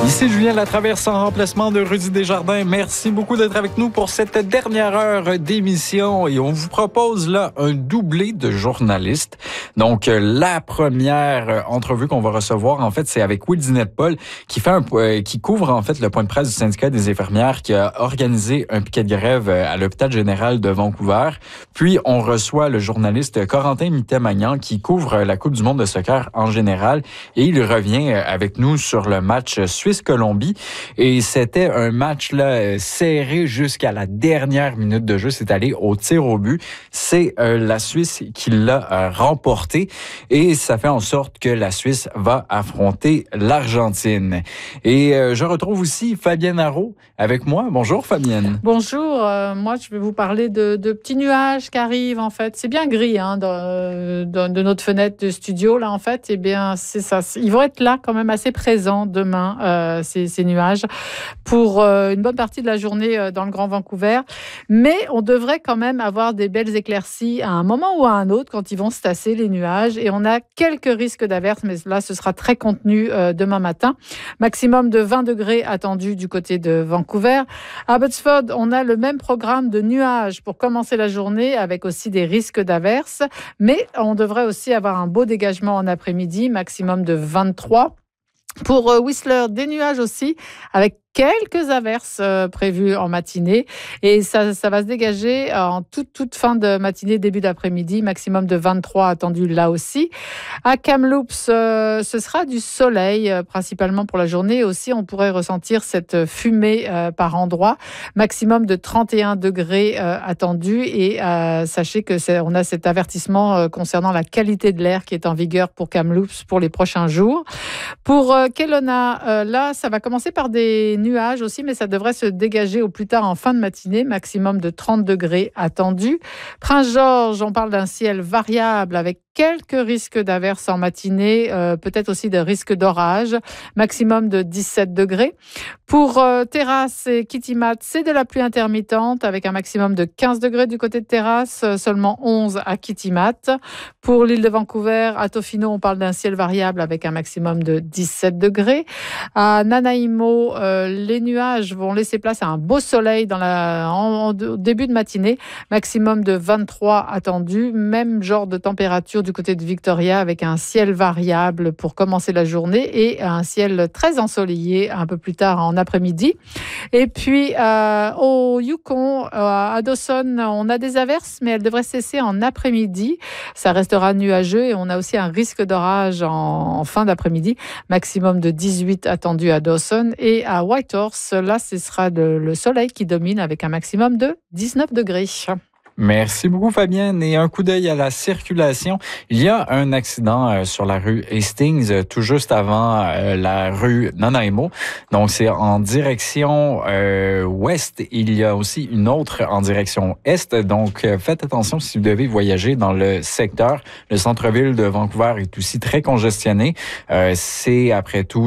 Ici Julien Latraverse en remplacement de Rudy Desjardins. Merci beaucoup d'être avec nous pour cette dernière heure d'émission et on vous propose là un doublé de journalistes. Donc la première entrevue qu'on va recevoir en fait c'est avec Will Dinette-Paul qui couvre en fait le point de presse du syndicat des infirmières qui a organisé un piquet de grève à l'hôpital général de Vancouver. Puis on reçoit le journaliste Corentin Mittet-Magnan qui couvre la Coupe du monde de soccer en général et il revient avec nous sur le match Suisse-Colombie. Et c'était un match là serré jusqu'à la dernière minute de jeu. C'est allé au tir au but. C'est la Suisse qui l'a remporté. Et ça fait en sorte que la Suisse va affronter l'Argentine. Et je retrouve aussi Fabienne Arreault avec moi. Bonjour Fabienne. Bonjour. Moi, je vais vous parler de petits nuages qui arrivent en fait. C'est bien gris de notre fenêtre de studio là en fait. Eh bien, c'est ça. Ils vont être là quand même assez présents demain. Ces nuages pour une bonne partie de la journée dans le Grand Vancouver. Mais on devrait quand même avoir des belles éclaircies à un moment ou à un autre quand ils vont se tasser les nuages. Et on a quelques risques d'averses, mais là, ce sera très contenu demain matin. Maximum de 20 degrés attendus du côté de Vancouver. À Abbotsford, on a le même programme de nuages pour commencer la journée avec aussi des risques d'averses. Mais on devrait aussi avoir un beau dégagement en après-midi, maximum de 23. Pour Whistler, des nuages aussi, avec quelques averses prévues en matinée. Et ça va se dégager en toute fin de matinée, début d'après-midi, maximum de 23 attendu là aussi. À Kamloops, ce sera du soleil, principalement pour la journée. Et aussi, on pourrait ressentir cette fumée par endroits. Maximum de 31 degrés attendu. Et sachez que on a cet avertissement concernant la qualité de l'air qui est en vigueur pour Kamloops pour les prochains jours. Pour Kelowna, là, ça va commencer par des nuages aussi, mais ça devrait se dégager au plus tard en fin de matinée, maximum de 30 degrés attendus. Prince-Georges, on parle d'un ciel variable avec quelques risques d'averses en matinée, peut-être aussi de risques d'orage, maximum de 17 degrés. Pour Terrasse et Kitimat, c'est de la pluie intermittente avec un maximum de 15 degrés du côté de Terrasse, seulement 11 à Kitimat. Pour l'île de Vancouver, à Tofino, on parle d'un ciel variable avec un maximum de 17 degrés. À Nanaimo, les nuages vont laisser place à un beau soleil au début de matinée, maximum de 23 attendus, même genre de température du côté de Victoria avec un ciel variable pour commencer la journée et un ciel très ensoleillé un peu plus tard en après-midi. Et puis au Yukon, à Dawson, on a des averses, mais elles devraient cesser en après-midi. Ça restera nuageux et on a aussi un risque d'orage en fin d'après-midi, maximum de 18 attendu à Dawson. Et à Whitehorse, là, ce sera le soleil qui domine avec un maximum de 19 degrés. Merci beaucoup, Fabienne. Et un coup d'œil à la circulation. Il y a un accident sur la rue Hastings, tout juste avant la rue Nanaimo. Donc, c'est en direction ouest. Il y a aussi une autre en direction est. Donc, faites attention si vous devez voyager dans le secteur. Le centre-ville de Vancouver est aussi très congestionné. C'est, après tout,